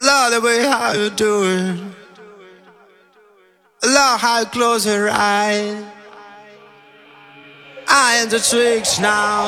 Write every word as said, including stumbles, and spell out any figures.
Lord, the way how you do it. Lord, how you close your eyes. I am the tricks now.